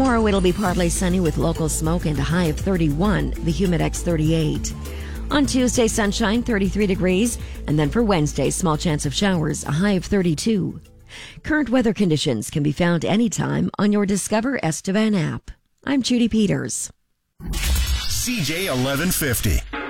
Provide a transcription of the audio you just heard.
Tomorrow it'll be partly sunny with local smoke and a high of 31, the Humidex 38. On Tuesday, sunshine, 33 degrees. And then for Wednesday, small chance of showers, a high of 32. Current weather conditions can be found anytime on your Discover Estevan app. I'm Judy Peters. CJ 1150.